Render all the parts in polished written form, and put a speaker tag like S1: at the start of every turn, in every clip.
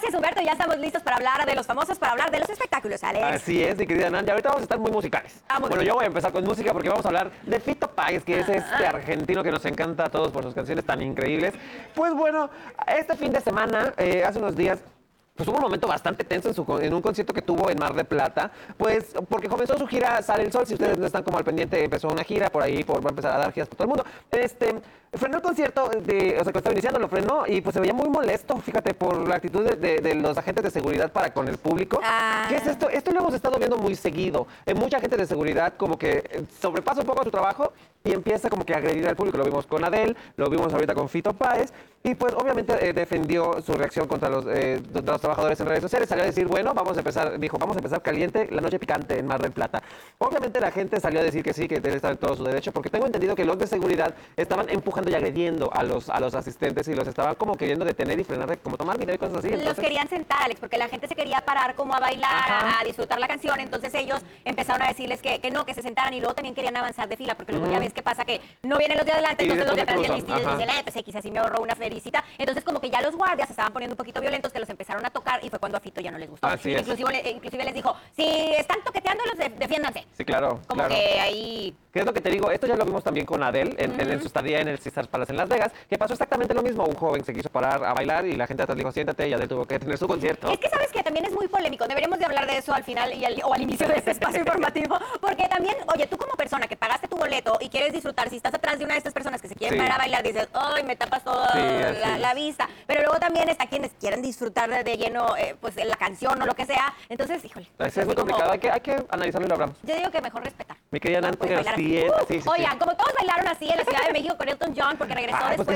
S1: Gracias, Humberto. Ya estamos listos para hablar de los famosos, para hablar de los espectáculos, Alex.
S2: Así es, mi querida Nan. Y ahorita vamos a estar muy musicales. Bueno, yo voy a empezar con música porque vamos a hablar de Fito Páez, que es este argentino que nos encanta a todos por sus canciones tan increíbles. Pues bueno, este fin de semana, hace unos días, pues hubo un momento bastante tenso en un concierto que tuvo en Mar del Plata, pues porque comenzó su gira Sale el Sol. Si ustedes no están como al pendiente, empezó una gira por ahí, va a empezar a dar giras por todo el mundo. Frenó el concierto, o sea, que estaba iniciando, lo frenó y pues se veía muy molesto, fíjate, por la actitud de los agentes de seguridad para con el público. ¿Qué es esto? Esto lo hemos estado viendo muy seguido. Mucha gente de seguridad como que sobrepasa un poco su trabajo y empieza como que a agredir al público. Lo vimos con Adele, lo vimos ahorita con Fito Páez y pues obviamente defendió su reacción contra los trabajadores en redes sociales. Salió a decir, bueno, vamos a empezar caliente la noche picante en Mar del Plata. Obviamente la gente salió a decir que sí, que debe estar en todo su derecho, porque tengo entendido que los de seguridad estaban empujando y agrediendo a los asistentes y los estaban como queriendo detener y frenar, como tomar video y cosas así.
S1: Los querían sentar, Alex, porque la gente se quería parar como a bailar, a disfrutar la canción. Entonces ellos empezaron a decirles que no, que se sentaran, y luego también querían avanzar de fila, porque luego ya ves qué pasa, que no vienen los de adelante, entonces los de atrás vienen listos y dicen, pues quizás sí me ahorró una felicita. Entonces como que ya los guardias se estaban poniendo un poquito violentos, que los empezaron a tocar, y fue cuando a Fito ya no les gustó. Inclusive les dijo, si están toqueteándolos, defiéndanse.
S2: Sí, claro.
S1: Como que ahí...
S2: ¿Qué es lo que te digo? Esto ya lo vimos también con Adele en su estadía en el Caesars Palace en Las Vegas, que pasó exactamente lo mismo. Un joven se quiso parar a bailar y la gente atrás dijo, siéntate, y Adele tuvo que tener su concierto.
S1: Es que sabes que también es muy polémico. Deberíamos de hablar de eso al final o al inicio de este espacio informativo, porque también, oye, tú como persona que pagaste tu boleto y quieres disfrutar, si estás atrás de una de estas personas que se quieren parar a bailar, dices, ay, me tapas toda la vista. Pero luego también está quienes quieren disfrutar de lleno pues la canción o lo que sea. Entonces, híjole.
S2: Es muy complicado, hay que analizarlo y lo hablamos.
S1: Yo digo que mejor respetar.
S2: Mi querida Nan, porque
S1: Oigan, como todos bailaron así en la Ciudad de México con Elton John, porque regresó después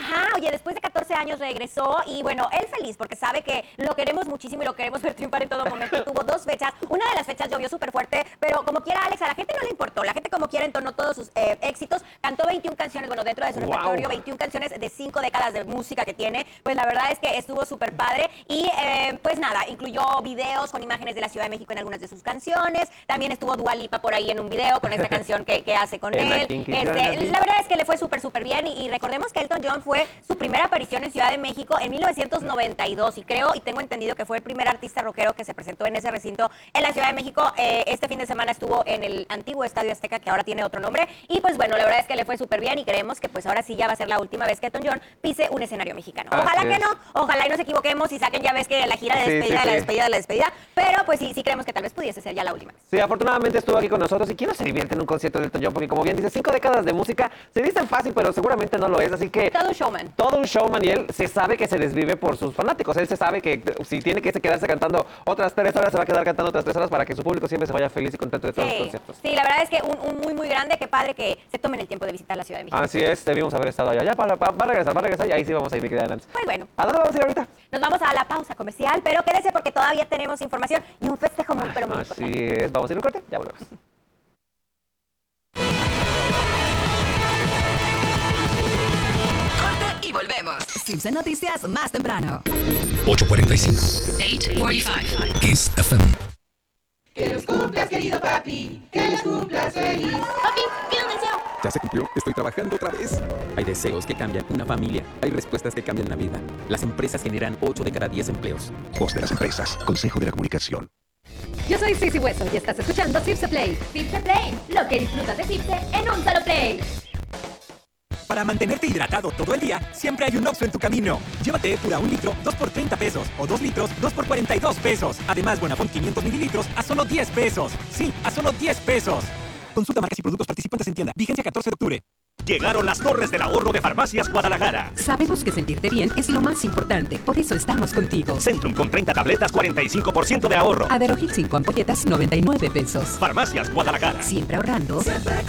S1: de 14 años regresó, y bueno, él feliz porque sabe que lo queremos muchísimo y lo queremos ver triunfar en todo momento. Tuvo 2 fechas, una de las fechas llovió súper fuerte, pero como quiera, Alex, a la gente no le importó. La gente como quiera entonó todos sus éxitos, cantó 21 canciones, bueno, dentro de su repertorio, 21 canciones de 5 décadas de música que tiene. Pues la verdad es que estuvo súper padre y pues nada, incluyó videos con imágenes de la Ciudad de México en algunas de sus canciones. También estuvo Dua Lipa por ahí en un video con esta canción que hace con él. La verdad es que le fue súper bien, y recordemos que Elton John fue su primera aparición en Ciudad de México en 1992, y tengo entendido que fue el primer artista rockero que se presentó en ese recinto en la Ciudad de México. Este fin de semana estuvo en el antiguo Estadio Azteca, que ahora tiene otro nombre, y pues bueno, la verdad es que le fue súper bien, y creemos que pues ahora sí ya va a ser la última vez que Elton John pise un escenario mexicano. Ojalá que no, ojalá y nos equivoquemos y saquen, ya ves que la gira de despedida, pero pues sí creemos que tal vez pudiese ser ya la última.
S2: Sí, afortunadamente estuvo aquí con nosotros, y quién no se divierte en un concierto de Elton John, porque como bien dice, 5 décadas de música se dicen fácil, pero seguramente no lo es, así que... Todo un showman, y él se sabe que se desvive por sus fanáticos. Él se sabe que si tiene que quedarse cantando otras 3 horas, se va a quedar cantando otras 3 horas para que su público siempre se vaya feliz y contento de todos los conciertos.
S1: Sí, la verdad es que un muy grande, qué padre que se tomen el tiempo de visitar la Ciudad de México.
S2: Así es, debimos haber estado allá. Ya va a regresar, y ahí sí vamos a ir, mi querida Nancy.
S1: Pues bueno.
S2: ¿A dónde vamos a ir ahorita?
S1: Nos vamos a la pausa comercial, pero quédese porque todavía tenemos información y un festejo muy importante.
S2: Así es, vamos a ir un corte, ya volvemos.
S3: Y volvemos. Simpson Noticias más temprano.
S4: 8:45.
S3: 8:45.
S4: Kiss FM.
S5: Que los cumplas, querido papi. Que los cumplas feliz.
S1: Papi, pido un deseo.
S6: Ya se cumplió, estoy trabajando otra vez. Hay deseos que cambian una familia, hay respuestas que cambian la vida. Las empresas generan 8 de cada 10 empleos.
S4: Voz de las empresas, Consejo de la Comunicación.
S3: Yo soy Sissy Hueso y estás escuchando Cipse Play.
S1: Cipse Play, lo que disfrutas de Cipse en un solo play.
S7: Para mantenerte hidratado todo el día, siempre hay un Oxxo en tu camino. Llévate Epura 1 litro, 2 por 30 pesos. O 2 litros, 2 por 42 pesos. Además, Bonafont 500 mililitros a solo 10 pesos. Sí, a solo 10 pesos. Consulta marcas y productos participantes en tienda. Vigencia 14 de octubre.
S8: Llegaron las torres del ahorro de Farmacias Guadalajara.
S3: Sabemos que sentirte bien es lo más importante, por eso estamos contigo.
S8: Centrum con 30 tabletas, 45% de ahorro.
S3: Aderogil 5 ampolletas, 99 pesos.
S8: Farmacias Guadalajara.
S3: Siempre ahorrando.
S5: Siempre